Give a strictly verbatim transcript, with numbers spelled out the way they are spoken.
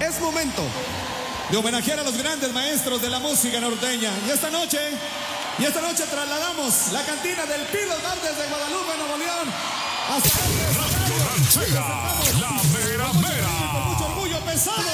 es momento de homenajear a los grandes maestros de la música norteña. Y esta noche, y esta noche trasladamos la cantina del Pilos Bar desde Guadalupe, Nuevo León, hasta el Radio Ranchera, la mera mera. Con mucho orgullo pesado.